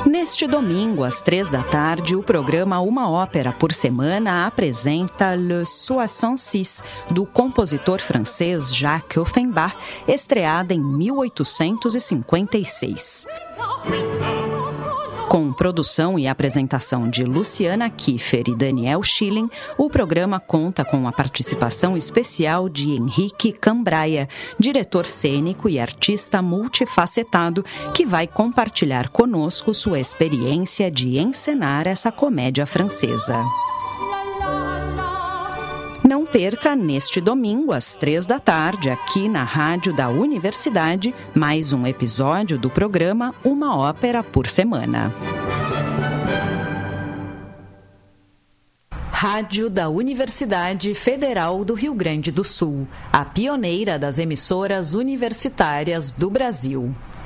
Neste domingo, às 15h, o programa Uma Ópera por Semana apresenta Le 66, do compositor francês Jacques Offenbach, estreada em 1856. Com produção e apresentação de Luciana Kiefer e Daniel Schilling, o programa conta com a participação especial de Henrique Cambraia, diretor cênico e artista multifacetado, que vai compartilhar conosco sua experiência de encenar essa comédia francesa. Não perca neste domingo, às 15h, aqui na Rádio da Universidade, mais um episódio do programa Uma Ópera por Semana. Rádio da Universidade Federal do Rio Grande do Sul, a pioneira das emissoras universitárias do Brasil.